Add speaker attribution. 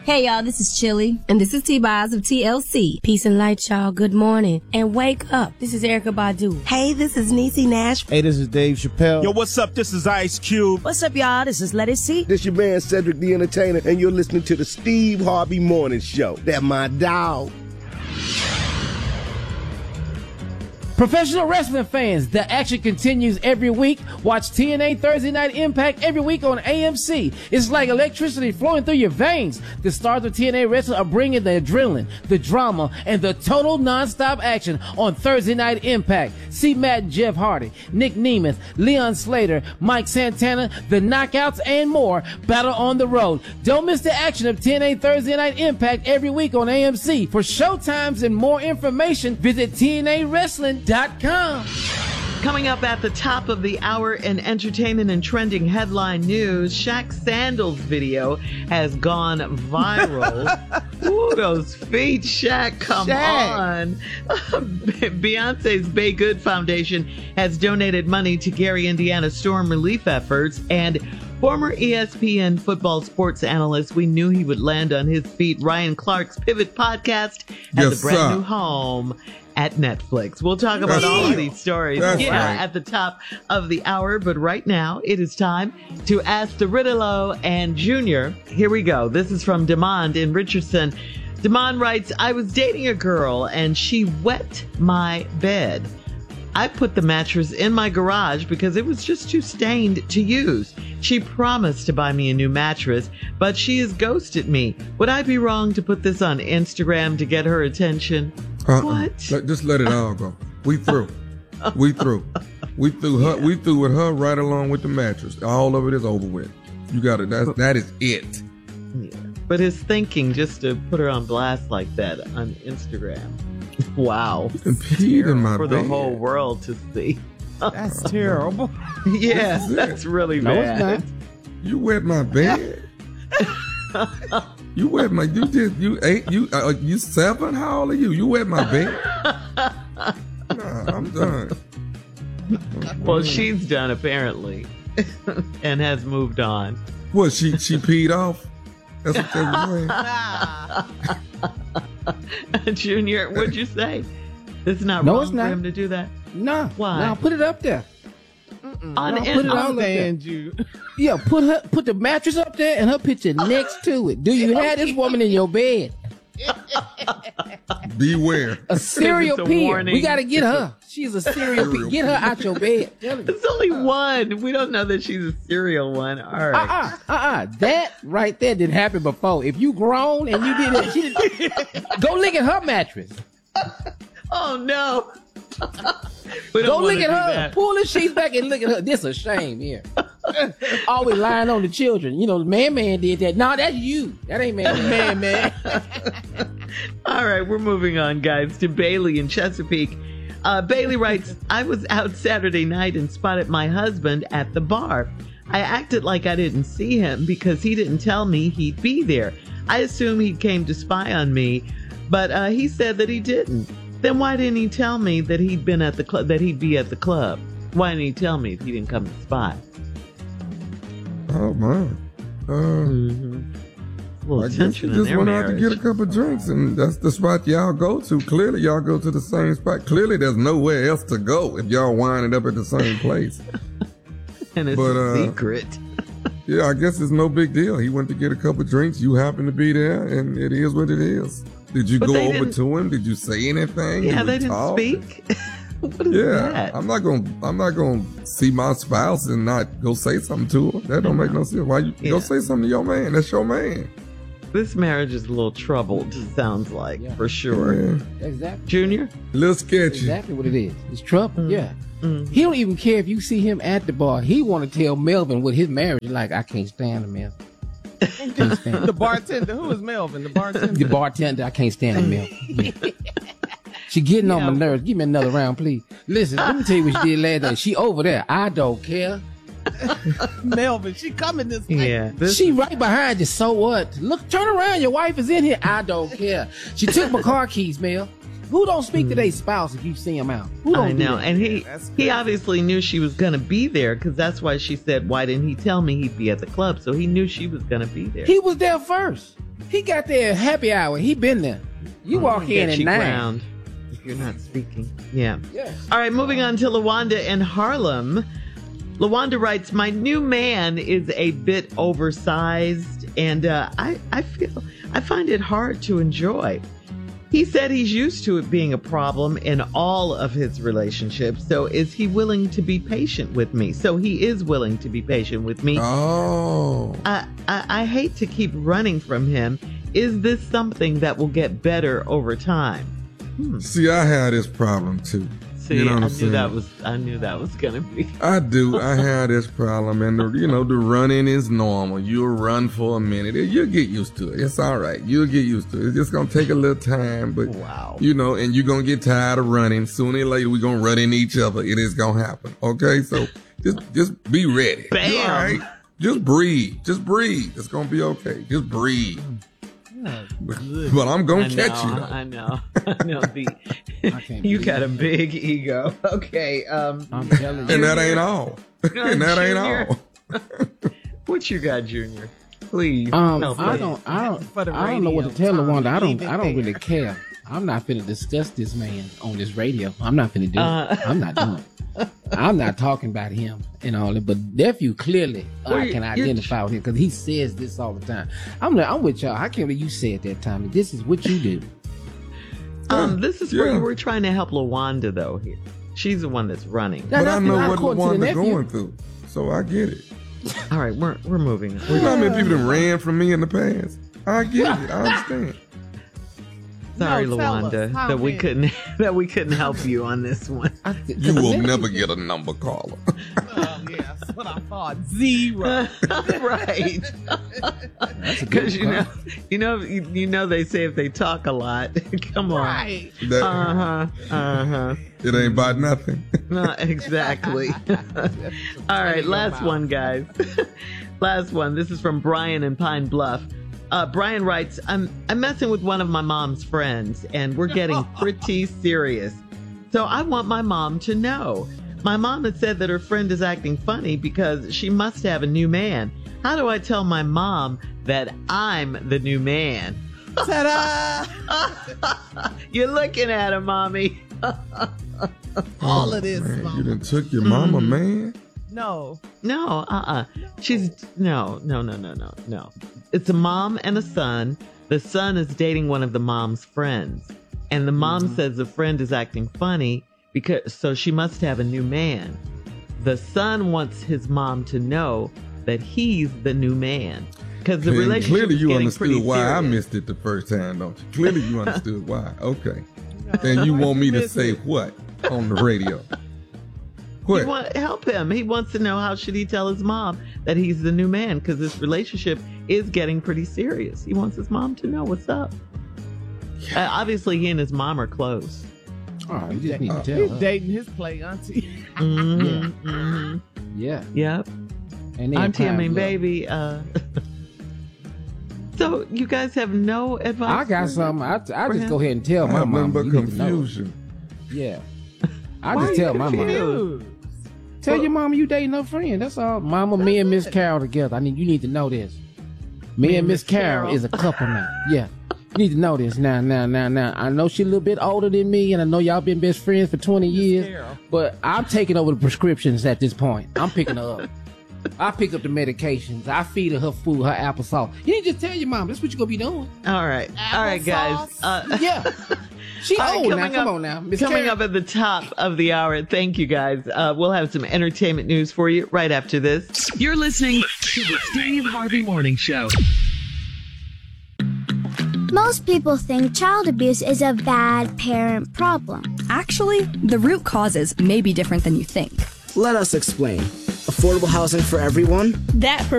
Speaker 1: Hey, y'all, this is Chili.
Speaker 2: And this is T-Boz of TLC. Peace and light, y'all. Good morning. And wake up. This is Erykah Badu.
Speaker 3: Hey, this is Niecy Nash.
Speaker 4: Hey, this is Dave Chappelle.
Speaker 5: Yo, what's up? This is Ice Cube.
Speaker 1: What's up, y'all? This is Let It See.
Speaker 6: This your man, Cedric the Entertainer, and you're listening to the Steve Harvey Morning Show. That my dog.
Speaker 7: Professional wrestling fans, the action continues every week. Watch TNA Thursday Night Impact every week on AMC. It's like electricity flowing through your veins. The stars of TNA Wrestling are bringing the adrenaline, the drama, and the total non-stop action on Thursday Night Impact. See Matt and Jeff Hardy, Nick Nemeth, Leon Slater, Mike Santana, the Knockouts, and more battle on the road. Don't miss the action of TNA Thursday Night Impact every week on AMC. For showtimes and more information, visit TNAWrestling.com.
Speaker 8: Coming up at the top of the hour in entertainment and trending headline news, Shaq Sandals video has gone viral. Ooh, those feet, Shaq, come on. Beyonce's Bay Good Foundation has donated money to Gary, Indiana storm relief efforts, and former ESPN football sports analyst, we knew he would land on his feet, Ryan Clark's Pivot podcast has a brand new home at Netflix. We'll talk about all of these stories at the top of the hour, but right now it is time to ask the Riddle and Junior. Here we go. This is from Demond in Richardson. Demond writes, I was dating a girl and she wet my bed. I put the mattress in my garage because it was just too stained to use. She promised to buy me a new mattress, but she has ghosted me. Would I be wrong to put this on Instagram to get her attention? What?
Speaker 9: Just let it all go. We through. We threw her. We threw with her right along with the mattress. All of it is over with. You got it. That is it.
Speaker 8: Yeah. But his thinking just to put her on blast like that on Instagram. Wow.
Speaker 9: In my
Speaker 8: for
Speaker 9: bed.
Speaker 8: the whole world to see.
Speaker 4: That's terrible.
Speaker 8: Yeah, that's really bad.
Speaker 7: No, it's not.
Speaker 9: You wet my bed. You wet my. You 7? How old are you? You wet my bed. Nah, I'm done.
Speaker 8: Well, she's done apparently, and has moved on.
Speaker 9: What? She peed off. That's what they were saying.
Speaker 8: Junior, what'd you say? It's not
Speaker 7: No,
Speaker 8: wrong
Speaker 7: it's
Speaker 8: for
Speaker 7: not.
Speaker 8: him to do that.
Speaker 7: No.
Speaker 8: Why?
Speaker 7: No, put it up there.
Speaker 8: On
Speaker 7: put it all up there. Yeah, put the mattress up there and her picture next to it. Do you have this woman in your bed?
Speaker 9: Beware.
Speaker 7: A serial
Speaker 8: It's a
Speaker 7: peer.
Speaker 8: warning.
Speaker 7: We got to get her. She's a serial peer. Get her out your bed.
Speaker 8: It's only one. We don't know that she's a serial one. All right.
Speaker 7: That right there didn't happen before. If you grown and you did it, she didn't. Go look at her mattress.
Speaker 8: Oh no.
Speaker 7: Go look at her. Pull the sheets back and look at her. This a shame here. Always lying on the children. You know, man did that. No, that's you. That ain't man.
Speaker 8: All right, we're moving on, guys, to Bailey in Chesapeake. Bailey writes, I was out Saturday night and spotted my husband at the bar. I acted like I didn't see him because he didn't tell me he'd be there. I assumed he came to spy on me, but he said that he didn't. Then why didn't he tell me that he'd been at the club? That he'd be at the club? Why didn't he tell me if he didn't come to spy?
Speaker 9: Oh man.
Speaker 8: Well,
Speaker 9: I guess you just went out to get a couple drinks, and that's the spot y'all go to. Clearly, y'all go to the same spot. Clearly, there's nowhere else to go if y'all winding up at the same place.
Speaker 8: And it's a secret.
Speaker 9: Yeah, I guess it's no big deal. He went to get a couple drinks. You happened to be there, and it is what it is. Did you go over to him? Did you say anything?
Speaker 8: Yeah, they didn't speak. What is that?
Speaker 9: I'm not gonna see my spouse and not go say something to her. That don't make no sense. Why you go say something to your man? That's your man.
Speaker 8: This marriage is a little troubled, sounds like, for sure.
Speaker 9: Yeah.
Speaker 7: Exactly.
Speaker 8: Junior?
Speaker 9: A little sketchy.
Speaker 7: Exactly what it is. It's trouble. Yeah. He don't even care if you see him at the bar. He want to tell Melvin what his marriage is like. I can't stand him, Melvin.
Speaker 4: The bartender. Who is Melvin? The bartender?
Speaker 7: The bartender. I can't stand him, Melvin. She getting on my nerves. Give me another round, please. Listen, let me tell you what she did last night. She over there. I don't care.
Speaker 4: Melvin, she coming this way.
Speaker 8: Yeah.
Speaker 7: She right behind you. So what? Look, turn around. Your wife is in here. I don't care. She took my car keys, Mel. Who don't speak to their spouse if you see him out? Who don't
Speaker 8: I know.
Speaker 7: do that?
Speaker 8: And he obviously knew she was going to be there because that's why she said, why didn't he tell me he'd be at the club? So he knew she was going to be there.
Speaker 7: He was there first. He got there at happy hour. He been there. You walk in at 9.
Speaker 8: Ground if you're not speaking. Yeah.
Speaker 7: Yes.
Speaker 8: All right, moving on to LaWanda in Harlem. LaWanda writes, my new man is a bit oversized, and I find it hard to enjoy. He said he's used to it being a problem in all of his relationships. So is he willing to be patient with me? So he is willing to be patient with me.
Speaker 9: Oh.
Speaker 8: I hate to keep running from him. Is this something that will get better over time?
Speaker 9: See, I had this problem too.
Speaker 8: See,
Speaker 9: you know what
Speaker 8: I
Speaker 9: I'm saying?
Speaker 8: I knew that was gonna be.
Speaker 9: I do. I have this problem, and the running is normal. You'll run for a minute, you'll get used to it. It's all right. You'll get used to it. It's just gonna take a little time, but
Speaker 8: wow.
Speaker 9: And you're gonna get tired of running. Sooner or later, we're gonna run into each other. It is gonna happen. Okay, so just be ready.
Speaker 8: Bam.
Speaker 9: You're all right. Just breathe. Just breathe. It's gonna be okay. Just breathe. But I'm gonna catch you. Though.
Speaker 8: I know. You got a big ego. Okay.
Speaker 7: I'm telling you.
Speaker 9: And that ain't all. And that ain't all.
Speaker 8: What you got, Junior? Please.
Speaker 7: I don't know what to tell LaWanda. I don't really care. I'm not finna discuss this man on this radio. I'm not finna do it. I'm not doing it. I'm not talking about him and all that, but nephew clearly I can identify with him because he says this all the time. I'm with y'all. I can't believe you said that, Tommy. This is what you do.
Speaker 8: This is where you were trying to help LaWanda, though. Here, she's the one that's running.
Speaker 9: But I know what LaWanda's going through, so I get it.
Speaker 8: All right, we're moving.
Speaker 9: You know how many people that ran from me in the past? I get it. I understand.
Speaker 8: Sorry, LaWanda, that we couldn't help you on this one.
Speaker 9: You will never get a number caller.
Speaker 4: Yes, what I thought. 0.
Speaker 8: Right. Because you know they say if they talk a lot, come on.
Speaker 4: Right.
Speaker 9: It ain't about nothing.
Speaker 8: No, exactly. All right, last one, guys. Last one. This is from Brian in Pine Bluff. Brian writes, I'm messing with one of my mom's friends, and we're getting pretty serious. So I want my mom to know. My mom had said that her friend is acting funny because she must have a new man. How do I tell my mom that I'm the new man?
Speaker 4: Ta-da!
Speaker 8: You're looking at her, mommy.
Speaker 4: All of this,
Speaker 9: man,
Speaker 4: mama.
Speaker 9: you done took your mama, man?
Speaker 4: No.
Speaker 8: She's no. It's a mom and a son. The son is dating one of the mom's friends. And the mom says the friend is acting funny so she must have a new man. The son wants his mom to know that he's the new man. Because the relationship
Speaker 9: clearly you
Speaker 8: understood
Speaker 9: why
Speaker 8: serious.
Speaker 9: I missed it the first time, don't you? Clearly you understood why. Okay. And you want me to say what on the radio?
Speaker 8: Help him. He wants to know how should he tell his mom that he's the new man because this relationship is getting pretty serious. He wants his mom to know what's up. Obviously, he and his mom are close.
Speaker 7: Oh, you just need to tell
Speaker 4: He's
Speaker 7: her.
Speaker 4: dating his play auntie.
Speaker 7: Yeah.
Speaker 8: Yep.
Speaker 7: And
Speaker 8: Auntie, baby. So you guys have no advice?
Speaker 7: I got something. I just go ahead and tell my mom.
Speaker 9: But confusion.
Speaker 7: Yeah. I just tell my mom. Tell your mama you dating her friend. That's all. Mama, me and Miss Carol together. You need to know this. Me and Miss Carol is a couple now. Yeah. You need to know this now. I know she's a little bit older than me, and I know y'all been best friends for 20 years.
Speaker 4: Carol.
Speaker 7: But I'm taking over the prescriptions at this point. I'm picking her up. I pick up the medications. I feed her food, her applesauce. You need to just tell your mom. That's what you're going to be doing.
Speaker 8: All right, guys.
Speaker 7: Yeah. She old now. Come on now.
Speaker 8: Coming up at the top of the hour. Thank you, guys. We'll have some entertainment news for you right after this.
Speaker 10: You're listening to the Steve Harvey Morning Show.
Speaker 11: Most people think child abuse is a bad parent problem.
Speaker 1: Actually, the root causes may be different than you think.
Speaker 12: Let us explain. Affordable housing for everyone?
Speaker 2: That